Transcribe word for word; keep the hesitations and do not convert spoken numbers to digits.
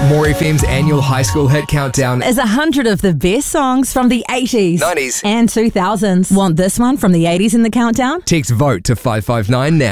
More F M's annual high school hit countdown is a hundred of the best songs from the eighties, nineties and two thousands. Want this one from the eighties in the countdown? Text VOTE to five five nine now.